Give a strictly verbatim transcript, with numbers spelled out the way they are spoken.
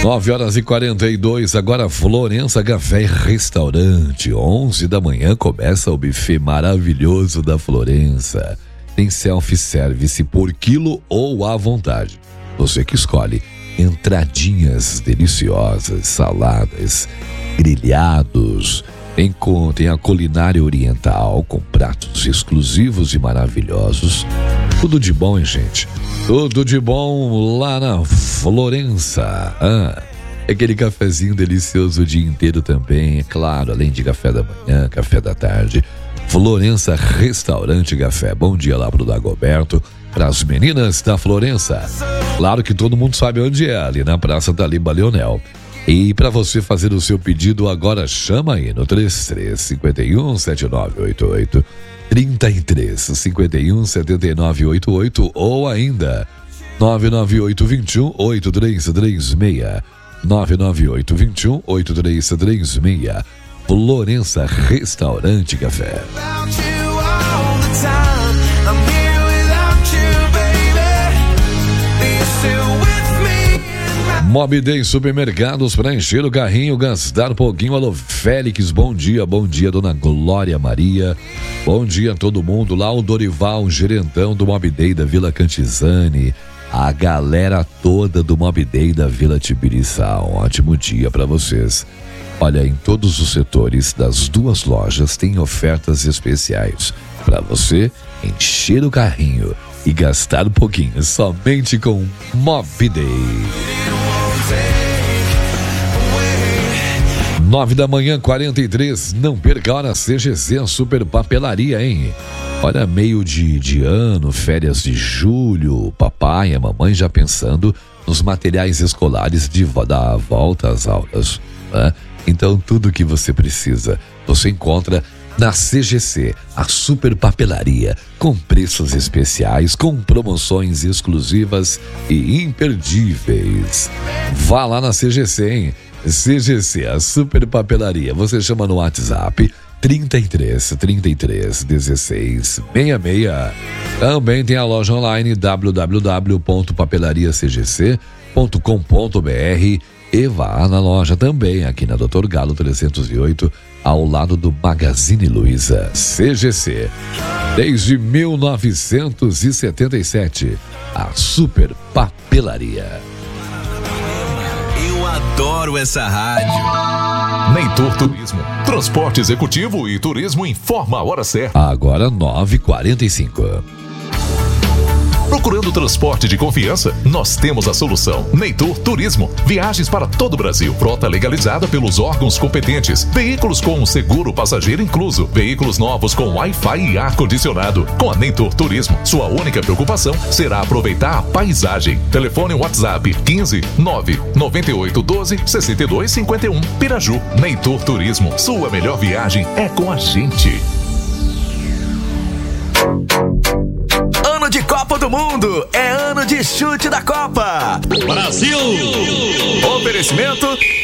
nove horas e quarenta e dois, agora Florença Café e Restaurante. onze da manhã começa o buffet maravilhoso da Florença. Tem self-service por quilo ou à vontade. Você que escolhe. Entradinhas deliciosas, saladas, grelhados. Tem, tem a culinária oriental com pratos exclusivos e maravilhosos. Tudo de bom, hein, gente? Tudo de bom lá na Florença. Ah, aquele cafezinho delicioso o dia inteiro também, é claro, além de café da manhã, café da tarde. Florença Restaurante Café. Bom dia lá pro Dagoberto, para as meninas da Florença. Claro que todo mundo sabe onde é, ali na Praça Taliba Leonel. E para você fazer o seu pedido agora, chama aí no trinta e três, cinquenta e um, setenta e nove oitenta e oito, trinta e três, cinquenta e um, setenta e nove oitenta e oito ou ainda nove nove oito, vinte e um, oitenta e três trinta e seis, nove nove oito, vinte e um, oitenta e três trinta e seis. Florença Restaurante Café. Mob Day Supermercados para encher o carrinho, gastar um pouquinho. Alô, Félix, bom dia, bom dia, dona Glória Maria. Bom dia a todo mundo. Lá o Dorival, o gerentão do Mob Day da Vila Cantizani. A galera toda do Mob Day da Vila Tibiriçá. Um ótimo dia para vocês. Olha, em todos os setores das duas lojas tem ofertas especiais para você encher o carrinho e gastar um pouquinho somente com Mob Day. Nove da manhã, quarenta e três. Não perca a hora. C G C, a super papelaria, hein? Olha, meio de, de ano, férias de julho, papai e a mamãe já pensando nos materiais escolares de da volta às aulas, né? Então, tudo que você precisa, você encontra na C G C, a super papelaria, com preços especiais, com promoções exclusivas e imperdíveis. Vá lá na C G C, hein? C G C, a super papelaria. Você chama no WhatsApp trinta e três, trinta e três, dezesseis, sessenta e seis. Também tem a loja online w w w ponto papelaria c g c ponto com ponto b r e vá na loja também, aqui na doutor Galo trezentos e oito, ao lado do Magazine Luiza. C G C, desde mil novecentos e setenta e sete, a super papelaria. Eu adoro essa rádio. Neitor Turismo, transporte executivo e turismo informa a hora certa. Agora nove e quarenta e cinco. Procurando transporte de confiança? Nós temos a solução. Neitor Turismo. Viagens para todo o Brasil. Frota legalizada pelos órgãos competentes. Veículos com um seguro passageiro incluso. Veículos novos com Wi-Fi e ar-condicionado. Com a Neitor Turismo, sua única preocupação será aproveitar a paisagem. Telefone WhatsApp quinze, nove, noventa e oito, doze, sessenta e dois, cinquenta e um. Piraju. Neitor Turismo. Sua melhor viagem é com a gente. Ano de Copa do Mundo é ano de chute da Copa. Brasil! Oferecimento